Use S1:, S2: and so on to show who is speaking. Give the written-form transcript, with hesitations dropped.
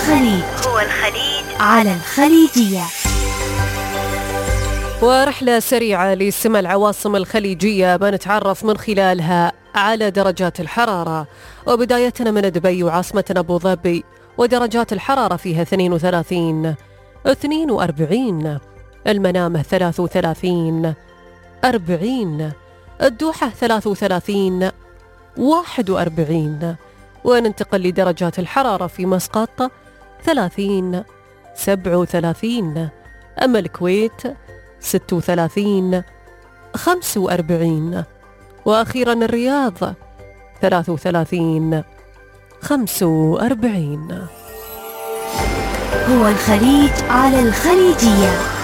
S1: الخليج. على الخليجية.
S2: ورحلة سريعة لسمع العواصم الخليجية بنتعرف من خلالها على درجات الحرارة، وبدايتنا من دبي وعاصمة أبو ظبي، ودرجات الحرارة فيها 32 42، المنامة 33 40، الدوحة 33 41، وننتقل لدرجات الحرارة في مسقط 30 37، أما الكويت 36 45، وأخيرا الرياض 33 45.
S1: هو الخليج على الخليجية.